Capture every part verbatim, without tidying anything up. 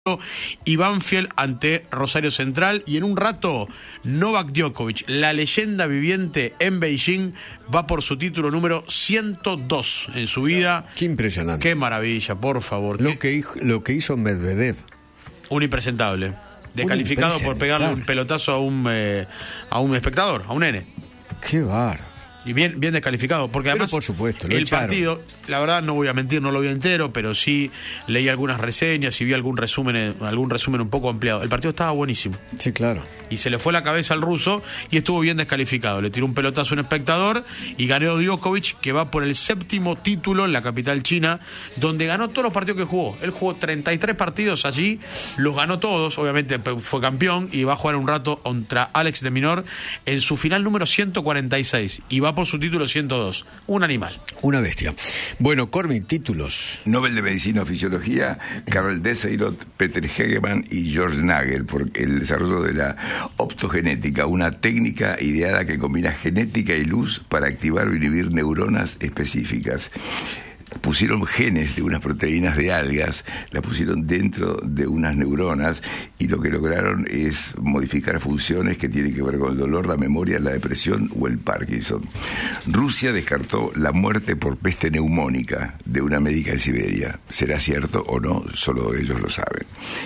y Banfield ante Rosario Central. Y en un rato, Novak Djokovic, la leyenda viviente en Beijing, va por su título número ciento dos en su vida. Qué impresionante. Qué maravilla, por favor. Lo que, lo que hizo Medvedev. Un impresentable. Descalificado por pegarle un pelotazo a un, eh, a un espectador, a un nene. Qué bar. Y bien, bien descalificado, porque además pero por supuesto, lo el echaron. partido, la verdad no voy a mentir, no lo vi entero, pero sí leí algunas reseñas y vi algún resumen, algún resumen un poco ampliado. El partido estaba buenísimo. Sí, claro. Y se le fue la cabeza al ruso y estuvo bien descalificado. Le tiró un pelotazo a un espectador y ganó Djokovic, que va por el séptimo título en la capital china, donde ganó todos los partidos que jugó. Él jugó treinta y tres partidos allí, los ganó todos, obviamente fue campeón y va a jugar un rato contra Alex de Minaur en su final número ciento cuarenta y seis y va por su título ciento dos. Un animal. Una bestia. Bueno, Cormin, títulos. Nobel de Medicina o Fisiología, Karl Deseyrot, Peter Hegemann y George Nagel, por el desarrollo de la optogenética, una técnica ideada que combina genética y luz para activar o inhibir neuronas específicas. Pusieron genes de unas proteínas de algas, las pusieron dentro de unas neuronas y lo que lograron es modificar funciones que tienen que ver con el dolor, la memoria, la depresión o el Parkinson. Rusia descartó la muerte por peste neumónica de una médica en Siberia. ¿Será cierto o no? Solo ellos lo saben.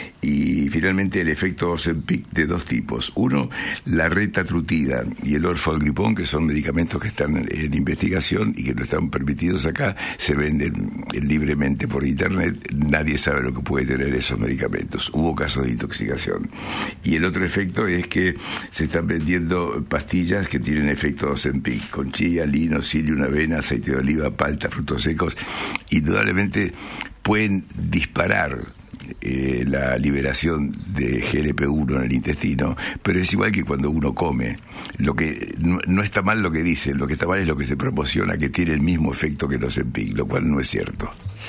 Y finalmente el efecto Ozempic de dos tipos. Uno, la retatrutida y el orforglipón, que son medicamentos que están en investigación y que no están permitidos acá, se venden libremente por internet. Nadie sabe lo que puede tener esos medicamentos. Hubo casos de intoxicación. Y el otro efecto es que se están vendiendo pastillas que tienen efecto Ozempic, con chía, lino, psyllium, avena, aceite de oliva, palta, frutos secos. Indudablemente pueden disparar Eh, la liberación de G L P uno en el intestino, pero es igual que cuando uno come. Lo que no, no está mal lo que dicen, lo que está mal es lo que se promociona, que tiene el mismo efecto que los Ozempic, lo cual no es cierto.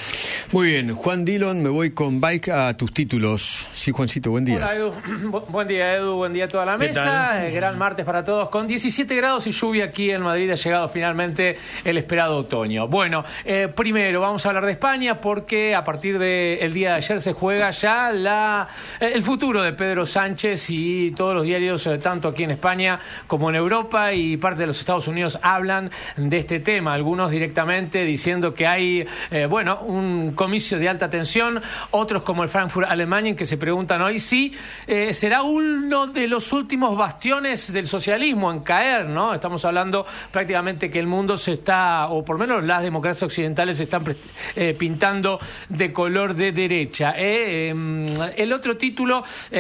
Muy bien, Juan Dillon, me voy con Bike a tus títulos. Sí, Juancito, buen día. Hola, Edu. Bu- buen día, Edu, buen día a toda la mesa. Eh, gran martes para todos, con diecisiete grados y lluvia aquí en Madrid. Ha llegado finalmente el esperado otoño. Bueno, eh, primero vamos a hablar de España, porque a partir del día de ayer se juega ya la, eh, el futuro de Pedro Sánchez, y todos los diarios, eh, tanto aquí en España como en Europa y parte de los Estados Unidos, hablan de este tema. Algunos directamente diciendo que hay, eh, bueno, un comicio de alta tensión, otros como el Frankfurt Allgemeine, que se preguntan hoy si eh, será uno de los últimos bastiones del socialismo en caer, ¿no? Estamos hablando prácticamente que el mundo se está, o por lo menos las democracias occidentales se están eh, pintando de color de derecha. Eh, eh, el otro título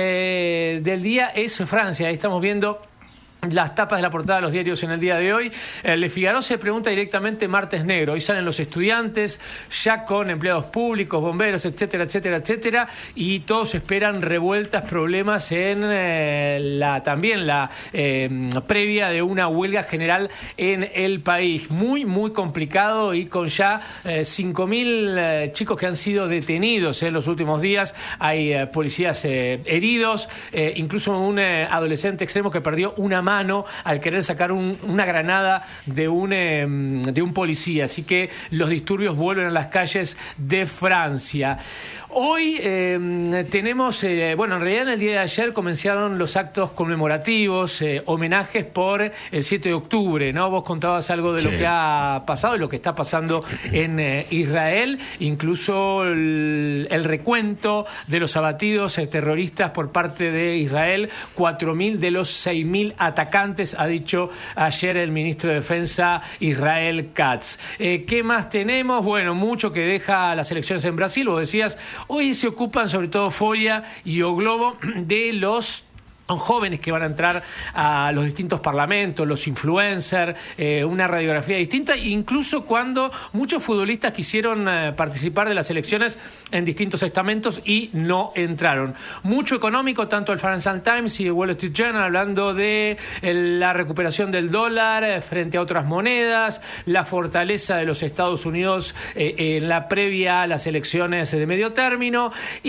eh, del día es Francia. Ahí estamos viendo las tapas de la portada de los diarios en el día de hoy. El Le Figaro se pregunta directamente martes negro. Hoy salen los estudiantes, ya con empleados públicos, bomberos, etcétera, etcétera, etcétera, y todos esperan revueltas, problemas en eh, la también la eh, previa de una huelga general en el país. Muy, muy complicado, y con ya eh, cinco mil eh, chicos que han sido detenidos en los últimos días. Hay eh, policías eh, heridos, eh, incluso un eh, adolescente extremo que perdió una mano al querer sacar un, una granada de un, eh, de un policía. Así que los disturbios vuelven a las calles de Francia. Hoy eh, tenemos, eh, bueno, en realidad en el día de ayer comenzaron los actos conmemorativos, eh, homenajes por el siete de octubre, ¿no? Vos contabas algo de sí. lo que ha pasado y lo que está pasando en eh, Israel, incluso el, el recuento de los abatidos eh, terroristas por parte de Israel, cuatro mil de los seis mil atacantes, ha dicho ayer el ministro de Defensa Israel Katz. Eh, ¿Qué más tenemos? Bueno, mucho que deja las elecciones en Brasil, vos decías. Hoy se ocupan sobre todo Folia y O Globo de los jóvenes que van a entrar a los distintos parlamentos, los influencers, eh, una radiografía distinta, incluso cuando muchos futbolistas quisieron eh, participar de las elecciones en distintos estamentos y no entraron. Mucho económico, tanto el Financial Times y el Wall Street Journal hablando de eh, la recuperación del dólar eh, frente a otras monedas, la fortaleza de los Estados Unidos eh, en la previa a las elecciones de medio término,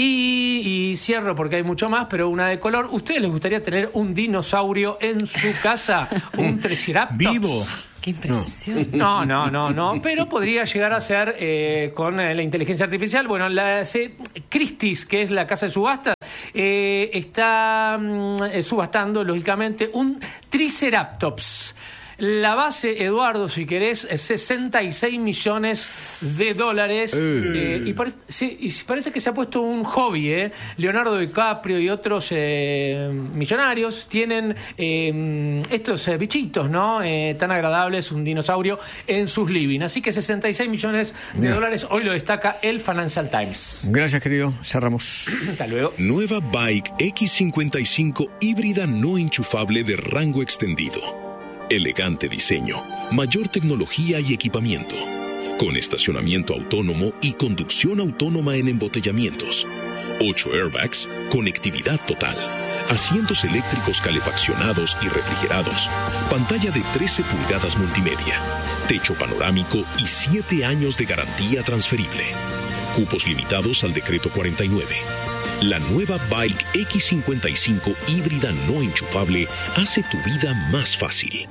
y, y cierro porque hay mucho más, pero una de color. ¿Ustedes les gustaría tener un dinosaurio en su casa? ¿Un Triceratops? ¿Vivo? qué impresión. No, no, no, no, pero podría llegar a ser eh, con eh, la inteligencia artificial. Bueno, la eh, Christie's, que es la casa de subasta, eh, está mm, subastando, lógicamente, un Triceratops. La base, Eduardo, si querés, sesenta y seis millones de dólares. Eh, y, pare- sí, y parece que se ha puesto un hobby, ¿eh? Leonardo DiCaprio y otros eh, millonarios tienen eh, estos eh, bichitos, ¿no? Eh, tan agradables, un dinosaurio, en sus living. Así que sesenta y seis millones de Mira. dólares, hoy lo destaca el Financial Times. Gracias, querido. Cerramos. Hasta luego. Nueva Bike X cincuenta y cinco híbrida no enchufable de rango extendido. Elegante diseño, mayor tecnología y equipamiento, con estacionamiento autónomo y conducción autónoma en embotellamientos, ocho airbags, conectividad total, asientos eléctricos calefaccionados y refrigerados, pantalla de trece pulgadas multimedia, techo panorámico y siete años de garantía transferible. Cupos limitados al decreto cuarenta y nueve. La nueva Bike X cincuenta y cinco híbrida no enchufable hace tu vida más fácil.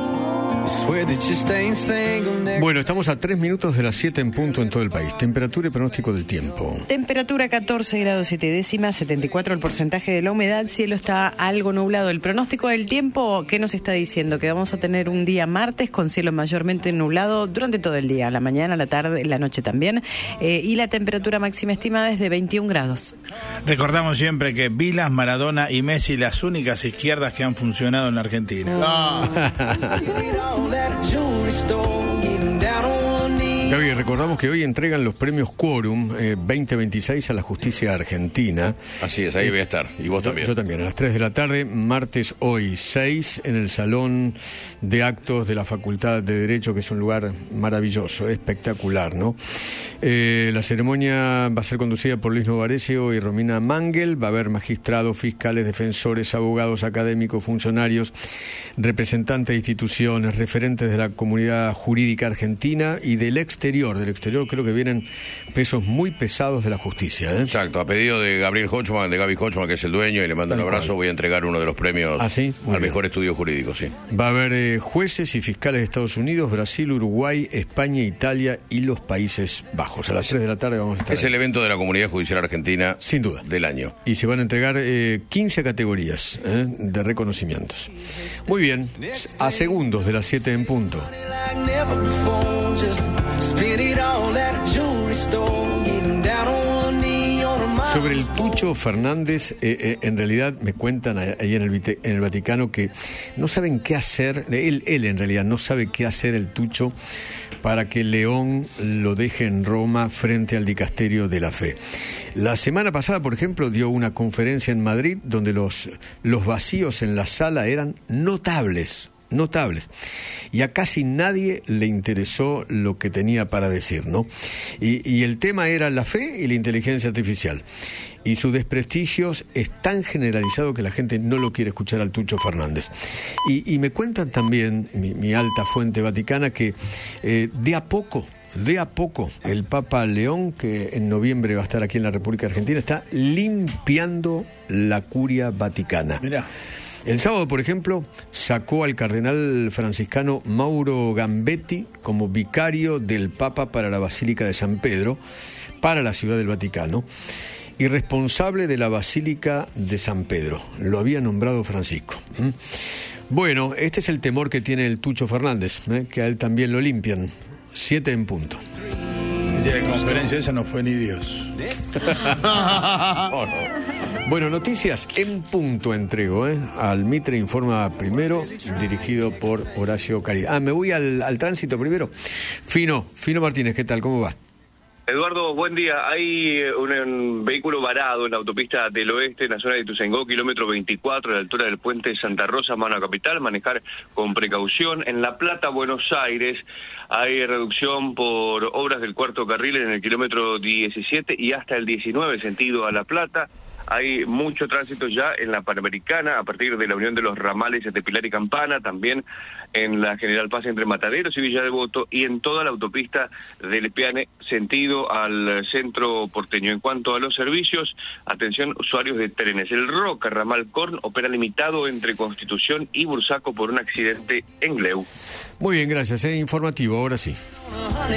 Bueno, estamos a tres minutos de las siete en punto en todo el país. Temperatura y pronóstico del tiempo. Temperatura catorce grados siete décimas, setenta y cuatro el porcentaje de la humedad, cielo está algo nublado. El pronóstico del tiempo, ¿qué nos está diciendo? Que vamos a tener un día martes con cielo mayormente nublado durante todo el día, la mañana, la tarde, la noche también, eh, y la temperatura máxima estimada es de veintiún grados. Recordamos siempre que Vilas, Maradona y Messi, las únicas izquierdas que han funcionado en la Argentina. Gaby, recordamos que hoy entregan los premios Quórum eh, veinte veintiséis a la justicia argentina. Así es, ahí voy a estar. Y vos Yo, también. yo también, a las tres de la tarde, martes hoy, seis, en el Salón de Actos de la Facultad de Derecho, que es un lugar maravilloso, espectacular, ¿no? Eh, la ceremonia va a ser conducida por Luis Novarecio y Romina Mangel. Va a haber magistrados, fiscales, defensores, abogados, académicos, funcionarios, representantes de instituciones, referentes de la comunidad jurídica argentina y del exterior. Del exterior creo que vienen pesos muy pesados de la justicia, ¿eh? Exacto, a pedido de Gabriel Hochman, de Gaby Hochman, que es el dueño, y le mando un Tal abrazo, cual. voy a entregar uno de los premios ¿Ah, sí? Muy al bien. mejor estudio jurídico, sí. Va a haber eh, jueces y fiscales de Estados Unidos, Brasil, Uruguay, España, Italia y los Países Bajos. A las tres de la tarde vamos a estar Es ahí. el evento de la Comunidad Judicial Argentina Sin duda. del año. Y se van a entregar eh, quince categorías eh, de reconocimientos. Muy bien, a segundos de las siete en punto. Sobre el Tucho Fernández, eh, eh, en realidad me cuentan ahí en el, Vite- en el Vaticano que no saben qué hacer, él, él en realidad no sabe qué hacer el Tucho para que León lo deje en Roma frente al dicasterio de la fe. La semana pasada, por ejemplo, dio una conferencia en Madrid donde los, los vacíos en la sala eran notables. Notables. Y a casi nadie le interesó lo que tenía para decir, ¿no? Y, y el tema era la fe y la inteligencia artificial. Y su desprestigio es tan generalizado que la gente no lo quiere escuchar al Tucho Fernández. Y, y me cuentan también, mi, mi alta fuente vaticana, que eh, de a poco, de a poco, el Papa León, que en noviembre va a estar aquí en la República Argentina, está limpiando la curia vaticana. Mirá. El sábado, por ejemplo, sacó al cardenal franciscano Mauro Gambetti como vicario del Papa para la Basílica de San Pedro, para la Ciudad del Vaticano, y responsable de la Basílica de San Pedro. Lo había nombrado Francisco. ¿Mm? Bueno, este es el temor que tiene el Tucho Fernández, ¿eh? Que a él también lo limpian. Siete en punto. Y la conferencia esa no fue ni Dios. Oh, no. Bueno, noticias en punto entrego, ¿eh? Al Mitre Informa primero, dirigido por Horacio Caridad. Ah, me voy al, al tránsito primero. Fino, Fino Martínez, ¿qué tal? ¿Cómo va? Eduardo, buen día. Hay un, un vehículo varado en la autopista del oeste, en la zona de Ituzaingó, kilómetro veinticuatro, a la altura del puente Santa Rosa, mano a capital, manejar con precaución. En La Plata, Buenos Aires, hay reducción por obras del cuarto carril en el kilómetro diecisiete y hasta el diecinueve, sentido a La Plata. Hay mucho tránsito ya en la Panamericana, a partir de la unión de los ramales de Pilar y Campana, también en la General Paz entre Mataderos y Villa Devoto, y en toda la autopista del Piane, sentido al centro porteño. En cuanto a los servicios, atención usuarios de trenes. El Roca, ramal Corn, opera limitado entre Constitución y Bursaco por un accidente en Gleu. Muy bien, gracias. Es informativo, ahora sí.